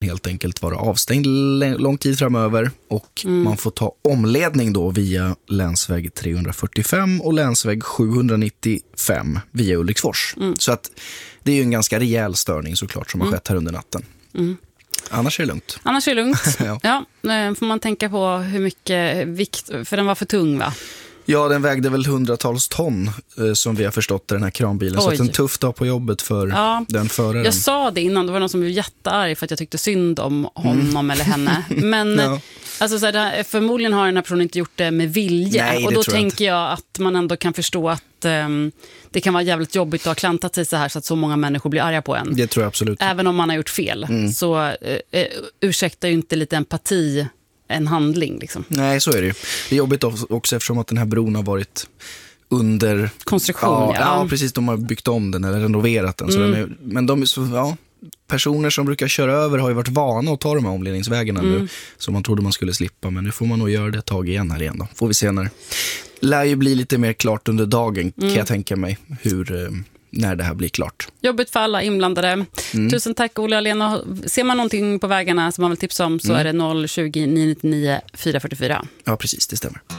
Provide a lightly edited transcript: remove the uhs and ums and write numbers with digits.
helt enkelt vara avstängd lång tid framöver och man får ta omledning då via länsväg 345 och länsväg 795 via Ulriksfors. Så att det är ju en ganska rejäl störning såklart som har skett här under natten. Annars är det lugnt. Annars är det lugnt. Ja, får man tänka på hur mycket vikt, för den var för tung va? Ja, den vägde väl hundratals ton som vi har förstått den här kranbilen. Så att en tuff dag på jobbet för den föraren. Jag sa det innan, det var någon som blev jättearg för att jag tyckte synd om honom eller henne. Men alltså, så här, förmodligen har den här personen inte gjort det med vilja. Nej, och då tänker jag att man ändå kan förstå att det kan vara jävligt jobbigt att ha klantat sig så här så att så många människor blir arga på en. Det tror jag absolut. Även om man har gjort fel så ursäktar ju inte lite empati en handling liksom. Nej, så är det ju. Det är jobbigt också eftersom att den här bron har varit under konstruktion. Ja, precis. De har byggt om den eller renoverat den. Så men personer som brukar köra över har ju varit vana att ta de här omledningsvägarna nu. Som man trodde man skulle slippa. Men nu får man nog göra det ett tag igen här igen då. Får vi se när. Lär ju bli lite mer klart under dagen kan jag tänka mig när det här blir klart. Jobbigt för alla inblandade. Tusen tack Olle Alena. Ser man någonting på vägarna som man vill tipsa om så är det 020 999 444. Ja, precis, det stämmer.